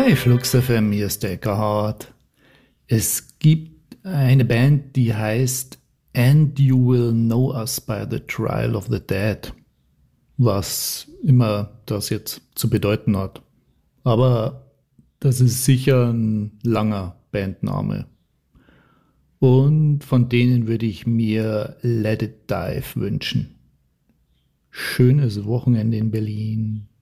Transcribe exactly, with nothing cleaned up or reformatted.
Hi, Flux F M, hier ist der Eckhard. Es gibt eine Band, die heißt And You Will Know Us by the Trial of the Dead, was immer das jetzt zu bedeuten hat. Aber das ist sicher ein langer Bandname. Und von denen würde ich mir Let It Dive wünschen. Schönes Wochenende in Berlin.